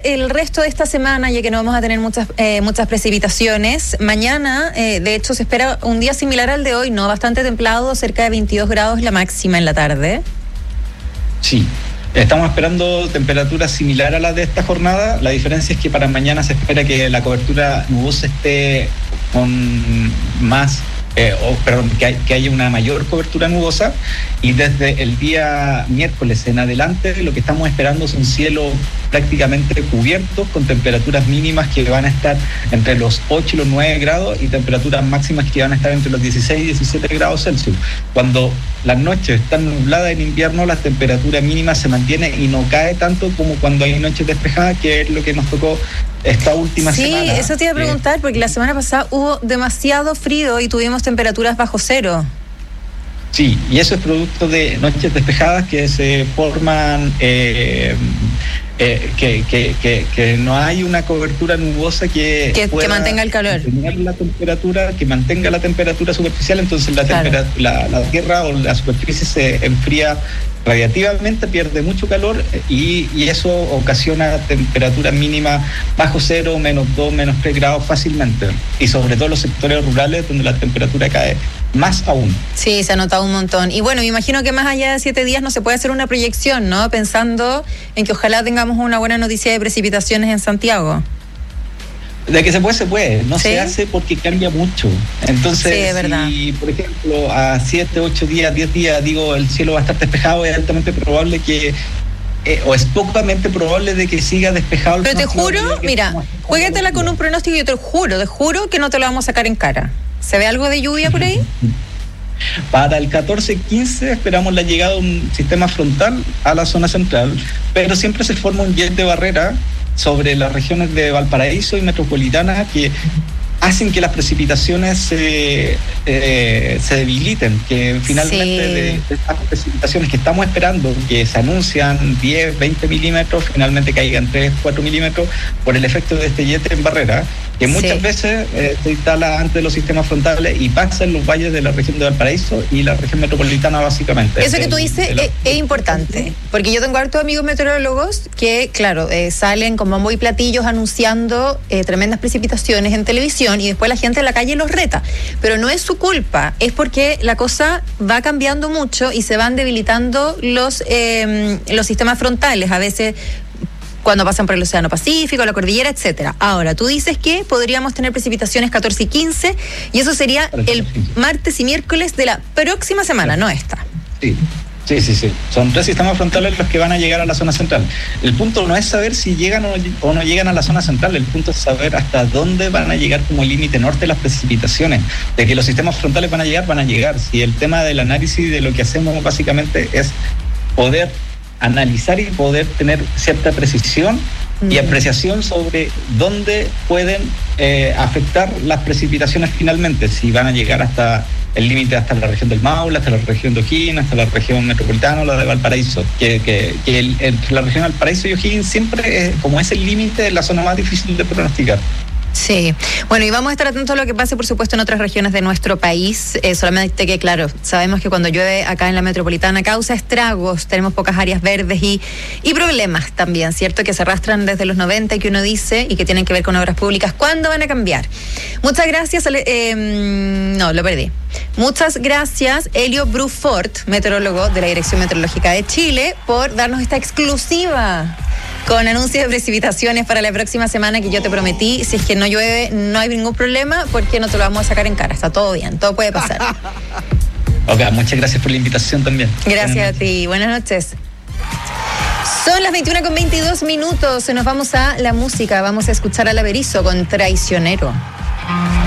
el resto de esta semana, ya que no vamos a tener muchas precipitaciones, mañana, de hecho, se espera un día similar al de hoy, ¿no? Bastante templado, cerca de 22 grados la máxima en la tarde. Sí. Estamos esperando temperaturas similares a las de esta jornada. La diferencia es que para mañana se espera que la cobertura nubosa esté con más, que haya una mayor cobertura nubosa, y desde el día miércoles en adelante lo que estamos esperando son cielos prácticamente cubiertos con temperaturas mínimas que van a estar entre los 8 y los 9 grados y temperaturas máximas que van a estar entre los 16 y 17 grados Celsius. Cuando las noches están nubladas en invierno, la temperatura mínima se mantiene y no cae tanto como cuando hay noches despejadas, que es lo que nos tocó esta última semana. Sí, eso te iba a preguntar, porque la semana pasada hubo demasiado frío y tuvimos temperaturas bajo cero. Sí, y eso es producto de noches despejadas que se forman, que no hay una cobertura nubosa que mantenga el calor, que mantenga la temperatura superficial. Entonces la tierra o la superficie se enfría radiativamente, pierde mucho calor y eso ocasiona temperaturas mínimas bajo cero, -2, -3 grados fácilmente, y sobre todo en los sectores rurales donde la temperatura cae más aún. Sí, se ha notado un montón. Y bueno, me imagino que más allá de 7 días no se puede hacer una proyección, ¿no? Pensando en que ojalá tengamos una buena noticia de precipitaciones en Santiago. De que se puede. No se hace porque cambia mucho. Entonces, sí, es verdad. Si, por ejemplo, a 7, 8 días, 10 días, el cielo va a estar despejado, es altamente probable que... o es pocamente probable de que siga despejado. Pero te juro, mira, juégatela con un pronóstico y yo te juro que no te lo vamos a sacar en cara. ¿Se ve algo de lluvia por ahí? Para el 14-15 esperamos la llegada de un sistema frontal a la zona central, pero siempre se forma un jet de barrera sobre las regiones de Valparaíso y Metropolitana que hacen que las precipitaciones se debiliten, que finalmente de estas precipitaciones que estamos esperando, que se anuncian 10, 20 milímetros, finalmente caigan 3, 4 milímetros por el efecto de este jet en barrera, que muchas veces se instala antes de los sistemas frontales y pasa en los valles de la región de Valparaíso y la región metropolitana básicamente. Eso que tú dices es importante, porque yo tengo hartos amigos meteorólogos que, claro, salen como muy platillos anunciando tremendas precipitaciones en televisión y después la gente en la calle los reta, pero no es su culpa, es porque la cosa va cambiando mucho y se van debilitando los sistemas frontales, a veces cuando pasan por el Océano Pacífico, la cordillera, etcétera. Ahora, tú dices que podríamos tener precipitaciones 14 y 15, y eso sería el martes y miércoles de la próxima semana, no esta. Sí. Son 3 sistemas frontales los que van a llegar a la zona central. El punto no es saber si llegan o no llegan a la zona central, el punto es saber hasta dónde van a llegar como límite norte las precipitaciones. De que los sistemas frontales van a llegar. Si el tema del análisis de lo que hacemos básicamente es poder analizar y poder tener cierta precisión y apreciación sobre dónde pueden afectar las precipitaciones finalmente, si van a llegar hasta el límite, hasta la región del Maule, hasta la región de O'Higgins, hasta la región metropolitana o la de Valparaíso, entre la región de Valparaíso y O'Higgins siempre como es el límite, es la zona más difícil de pronosticar. Sí, bueno, y vamos a estar atentos a lo que pase, por supuesto, en otras regiones de nuestro país, solamente que, claro, sabemos que cuando llueve acá en la metropolitana causa estragos, tenemos pocas áreas verdes y problemas también, ¿cierto?, que se arrastran desde los 90 y que uno dice y que tienen que ver con obras públicas. ¿Cuándo van a cambiar? Muchas gracias, no, lo perdí. Muchas gracias, Elio Brufort, meteorólogo de la Dirección Meteorológica de Chile, por darnos esta exclusiva con anuncios de precipitaciones para la próxima semana, que yo te prometí, si es que no llueve, no hay ningún problema, porque no te lo vamos a sacar en cara, está todo bien, todo puede pasar. Ok, muchas gracias por la invitación también. Gracias a ti, buenas noches. Son las 21:22, nos vamos a la música, vamos a escuchar a La Berizo con Traicionero.